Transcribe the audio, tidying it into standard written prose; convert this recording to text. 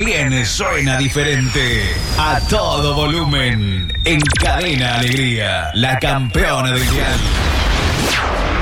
también suena diferente. A todo volumen. En Cadena Alegría, la campeona del dial.